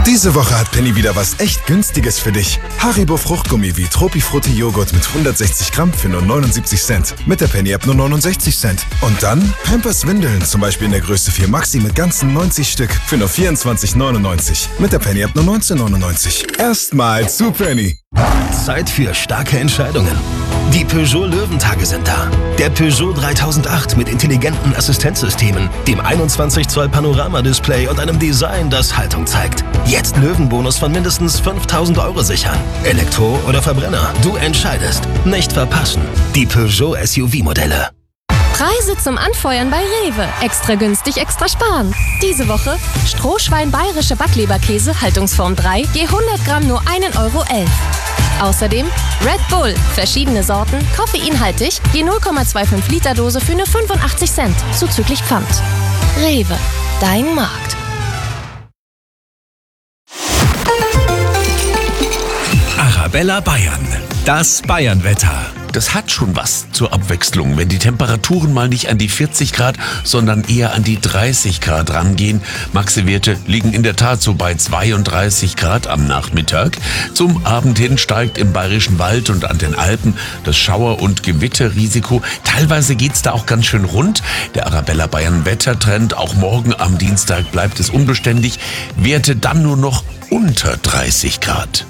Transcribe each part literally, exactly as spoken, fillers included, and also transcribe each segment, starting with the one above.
Diese Woche hat Penny wieder was echt Günstiges für dich. Haribo Fruchtgummi wie Tropifrutti Joghurt mit hundertsechzig Gramm für nur neunundsiebzig Cent. Mit der Penny-App nur neunundsechzig Cent. Und dann Pampers Windeln, zum Beispiel in der Größe vier Maxi mit ganzen neunzig Stück für nur vierundzwanzig neunundneunzig. Mit der Penny-App nur neunzehn neunundneunzig. Erstmal zu Penny. Zeit für starke Entscheidungen. Die Peugeot Löwentage sind da. Der Peugeot dreitausendacht mit intelligenten Assistenzsystemen, dem einundzwanzig Zoll Panoramadisplay und einem Design, das Haltung zeigt. Jetzt Löwenbonus von mindestens fünftausend Euro sichern. Elektro oder Verbrenner, du entscheidest. Nicht verpassen. Die Peugeot S U V-Modelle. Preise zum Anfeuern bei Rewe. Extra günstig, extra sparen. Diese Woche Strohschwein bayerische Backleberkäse, Haltungsform drei, je hundert Gramm nur ein Euro elf. Außerdem Red Bull, verschiedene Sorten, koffeinhaltig, je null Komma fünfundzwanzig Liter Dose für nur fünfundachtzig Cent, zuzüglich Pfand. Rewe, dein Markt. Arabella Bayern, das Bayernwetter. Das hat schon was zur Abwechslung, wenn die Temperaturen mal nicht an die vierzig Grad, sondern eher an die dreißig Grad rangehen. Maxi-Werte liegen in der Tat so bei zweiunddreißig Grad am Nachmittag. Zum Abend hin steigt im Bayerischen Wald und an den Alpen das Schauer- und Gewitterrisiko. Teilweise geht's da auch ganz schön rund. Der Arabella Bayern Wettertrend, auch morgen am Dienstag bleibt es unbeständig. Werte dann nur noch unter dreißig Grad.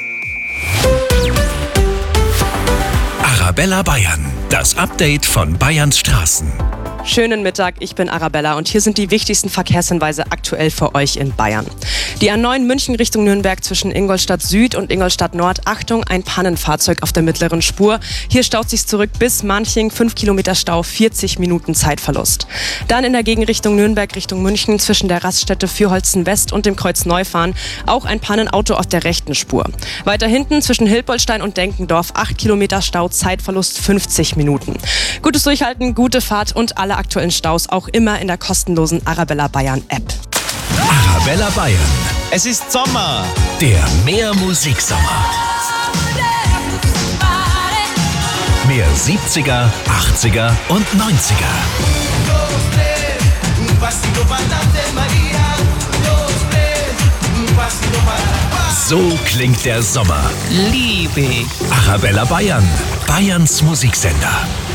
Arabella Bayern, das Update von Bayerns Straßen. Schönen Mittag, ich bin Arabella und hier sind die wichtigsten Verkehrshinweise aktuell für euch in Bayern. Die A neun München Richtung Nürnberg zwischen Ingolstadt Süd und Ingolstadt Nord. Achtung, ein Pannenfahrzeug auf der mittleren Spur. Hier staut sich zurück bis Manching, fünf Kilometer Stau, vierzig Minuten Zeitverlust. Dann in der Gegenrichtung Nürnberg Richtung München zwischen der Raststätte Fürholzen West und dem Kreuz Neufahren. Auch ein Pannenauto auf der rechten Spur. Weiter hinten zwischen Hilpoltstein und Denkendorf, acht Kilometer Stau, Zeitverlust fünfzig Minuten. Gutes Durchhalten, gute Fahrt und alle aktuellen Staus auch immer in der kostenlosen Arabella Bayern App. Arabella Bayern. Es ist Sommer. Der Mehr Musiksommer. Mehr siebziger, achtziger und neunziger. So klingt der Sommer. Liebe ich. Arabella Bayern. Bayerns Musiksender.